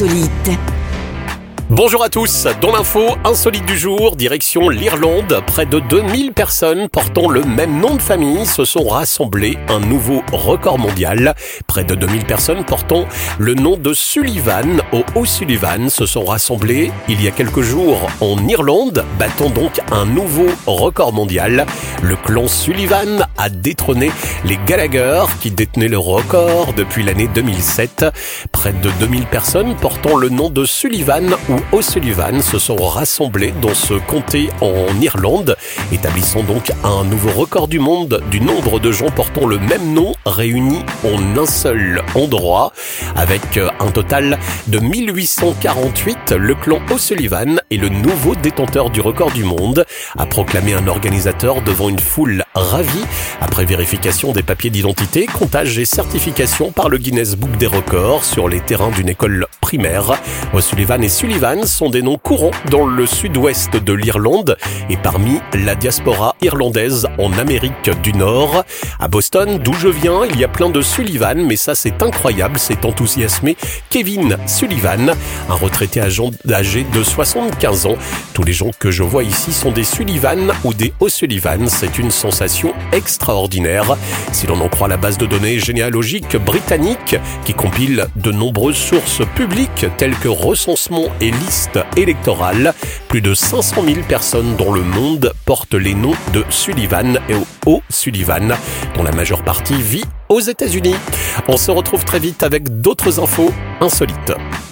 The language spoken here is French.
Insolite. Bonjour à tous, dans l'info insolite du jour, direction l'Irlande, près de 2000 personnes portant le même nom de famille se sont rassemblées, un nouveau record mondial. Près de 2000 personnes portant le nom de Sullivan au O'Sullivan se sont rassemblées il y a quelques jours en Irlande, battant donc un nouveau record mondial. Le clan Sullivan a détrôné les Gallagher qui détenaient le record depuis l'année 2007. Près de 2000 personnes portant le nom de Sullivan ou O'Sullivan se sont rassemblés dans ce comté en Irlande, établissant donc un nouveau record du monde du nombre de gens portant le même nom réunis en un seul endroit. Avec un total de 1848, le clan O'Sullivan est le nouveau détenteur du record du monde, a proclamé un organisateur devant une foule ravie après vérification des papiers d'identité, comptage et certification par le Guinness Book des records sur les terrains d'une école primaire. O'Sullivan et Sullivan sont des noms courants dans le sud-ouest de l'Irlande et parmi la diaspora irlandaise en Amérique du Nord. À Boston, d'où je viens, il y a plein de Sullivan, mais ça c'est incroyable, c'est enthousiasmé Kevin Sullivan, un retraité âgé de 75 ans. Tous les gens que je vois ici sont des Sullivan ou des O'Sullivan, c'est une sensation extraordinaire. Si l'on en croit la base de données généalogique britannique qui compile de nombreuses sources publiques telles que recensement et liste électorale, plus de 500 000 personnes dans le monde portent les noms de Sullivan et O'Sullivan, dont la majeure partie vit aux États-Unis. On se retrouve très vite avec d'autres infos insolites.